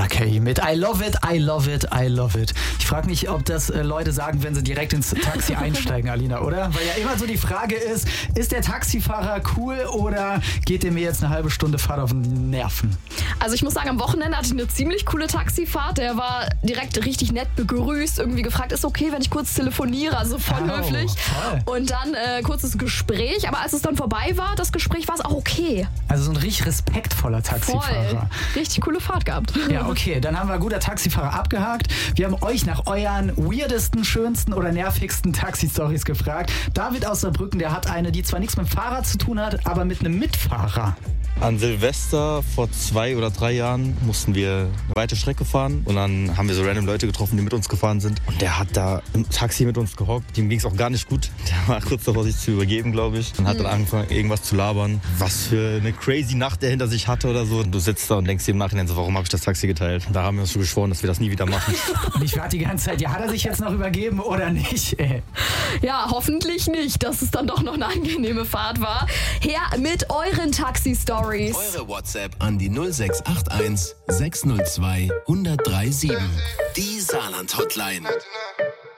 Mariah Carey mit I love it, I love it, I love it. Ich frage mich, ob das Leute sagen, wenn sie direkt ins Taxi einsteigen, Alina, oder? Weil ja immer so die Frage ist der Taxifahrer cool oder geht der mir jetzt eine halbe Stunde Fahrt auf den Nerven? Also ich muss sagen, am Wochenende hatte ich eine ziemlich coole Taxifahrt. Der war direkt richtig nett begrüßt, irgendwie gefragt, ist okay, wenn ich kurz telefoniere, also voll höflich. Toll. Und dann kurzes Gespräch, aber als es dann vorbei war, das Gespräch, war es auch okay. Also so ein richtig respektvoller Taxifahrer. Voll. Richtig coole Fahrt gehabt. Ja, okay, dann haben wir guter Taxifahrer abgehakt. Wir haben euch nach euren weirdesten, schönsten oder nervigsten Taxi-Stories gefragt. David aus Saarbrücken, der hat eine, die zwar nichts mit dem Fahrrad zu tun hat, aber mit einem Mitfahrer. An Silvester vor 2 oder 3 Jahren mussten wir eine weite Strecke fahren und dann haben wir so random Leute getroffen, die mit uns gefahren sind. Und der hat da im Taxi mit uns gehockt. Dem ging es auch gar nicht gut. Der war kurz davor, sich zu übergeben, glaube ich. Und hat dann angefangen, irgendwas zu labern. Was für eine crazy Nacht der hinter sich hatte oder so. Und du sitzt da und denkst dir im Nachhinein so, warum habe ich das Taxi geteilt? Und da haben wir uns schon geschworen, dass wir das nie wieder machen. Und ich warte die ganze Zeit, ja, hat er sich jetzt noch übergeben oder nicht? Ja, hoffentlich nicht, dass es dann doch noch eine angenehme Fahrt war. Her mit euren Taxi-Stories. Eure WhatsApp an die 0681 602 1037. Die Saarland-Hotline.